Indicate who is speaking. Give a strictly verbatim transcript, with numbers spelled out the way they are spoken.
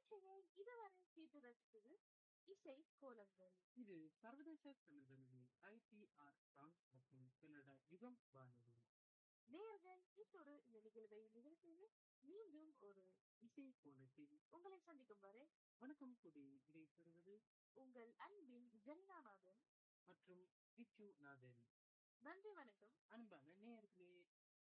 Speaker 1: நிகழ்ச்சியை இதுவரை கேட்டு ரசித்தது இசை கோலங்கள்.
Speaker 2: இது சர்வதேச தமிழ் வானொலி ஐடிஆர் பிரான்ஸ் மற்றும் கனடா யுகம் வானொலி.
Speaker 1: நேயர்கள் இத்தோடு இந்த நிகழ்வை நிகழ்ச்சியில் மீண்டும் ஒரு
Speaker 2: இசை கோலத்தில்
Speaker 1: உங்களை சந்திக்கும் வரை
Speaker 2: வணக்கம் கூடி விடைபெறுவது
Speaker 1: உங்கள் அன்பின் ஜெகநாதன்.
Speaker 2: மற்றும் விச்சு நாதன்.
Speaker 1: நன்றி, வணக்கம்.
Speaker 2: அன்பான நேயர்களே,